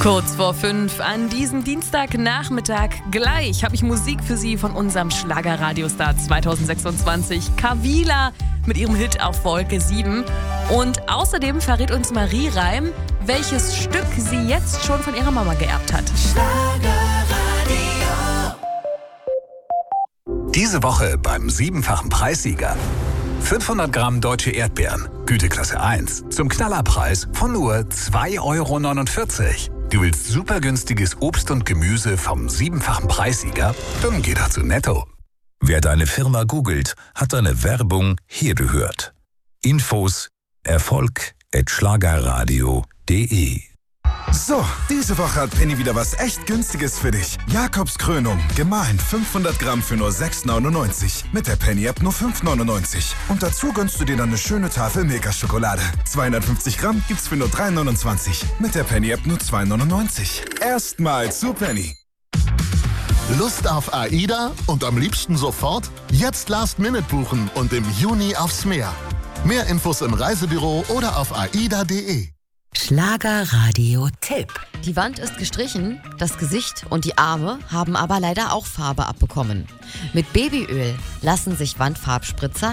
Kurz vor 5 an diesem Dienstagnachmittag gleich habe ich Musik für Sie von unserem Schlagerradiostar 2026, Kavila, mit ihrem Hit auf Wolke 7. Und außerdem verrät uns Marie Reim, welches Stück sie jetzt schon von ihrer Mama geerbt hat. Diese Woche beim 7-fachen Preissieger. 500 Gramm deutsche Erdbeeren, Güteklasse 1, zum Knallerpreis von nur 2,49 €. Du willst super günstiges Obst und Gemüse vom 7-fachen Preissieger? Dann geh doch zu Netto. Wer deine Firma googelt, hat deine Werbung hier gehört. Infos erfolg@schlagerradio.de. So, diese Woche hat Penny wieder was echt Günstiges für dich. Jakobskrönung, gemahlen 500 Gramm für nur 6,99. Mit der Penny-App nur 5,99. Und dazu gönnst du dir dann eine schöne Tafel Milka-Schokolade. 250 Gramm gibt's für nur 3,29. Mit der Penny-App nur 2,99. Erstmal zu Penny. Lust auf AIDA und am liebsten sofort? Jetzt Last-Minute buchen und im Juni aufs Meer. Mehr Infos im Reisebüro oder auf aida.de. Schlagerradio-Tipp. Die Wand ist gestrichen, das Gesicht und die Arme haben aber leider auch Farbe abbekommen. Mit Babyöl lassen sich Wandfarbspritzer